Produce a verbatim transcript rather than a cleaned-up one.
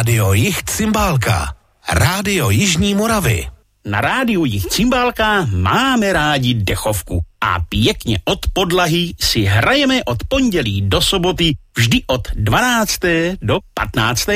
Rádio Jih Cymbálka. Rádio Jižní Moravy. Na rádiu Jih Cymbálka máme rádi dechovku a pěkně od podlahy si hrajeme od pondělí do soboty vždy od dvanácté do patnácté